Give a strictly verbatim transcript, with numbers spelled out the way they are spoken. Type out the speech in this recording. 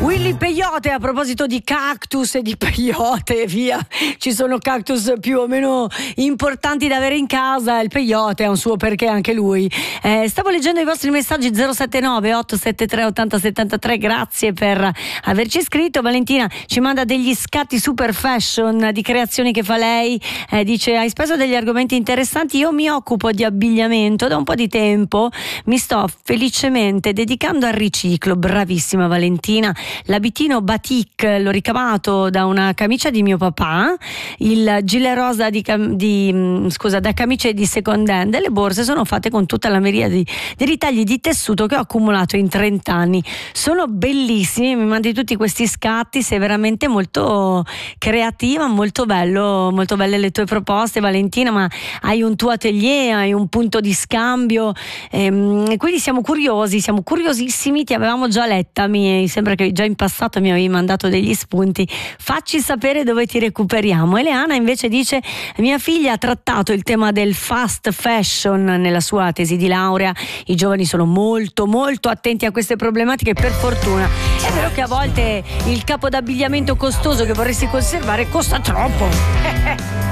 Willy Peyote, a proposito di cactus e di peyote, via, ci sono cactus più o meno importanti da avere in casa, il peyote ha un suo perché anche lui. Eh, stavo leggendo i vostri messaggi zero sette nove otto sette tre otto zero sette tre, grazie per averci scritto. Valentina ci manda degli scatti super fashion di creazioni che fa lei, eh, dice: hai speso degli argomenti interessanti, io mi occupo di abbigliamento da un po' di tempo, mi sto felicemente dedicando al riciclo. Bravissima Valentina. L'abitino batik l'ho ricavato da una camicia di mio papà, il gilet rosa di, di scusa da camicie di second hand, e le borse sono fatte con tutta la miriade di, di ritagli di tessuto che ho accumulato in trenta anni. Sono bellissimi, mi mandi tutti questi scatti, sei veramente molto creativa, molto bello, molto belle le tue proposte Valentina, ma hai un tuo atelier, hai un punto di scambio, ehm, e quindi siamo curiosi, siamo curiosissimi, ti avevamo già letta, mi sembra che già in passato mi avevi mandato degli spunti, facci sapere dove ti recuperiamo. Eleana invece dice: mia figlia ha trattato il tema del fast fashion nella sua tesi di laurea, i giovani sono molto molto attenti a queste problematiche, per fortuna. È vero che a volte il capo d'abbigliamento costoso che vorresti conservare costa troppo.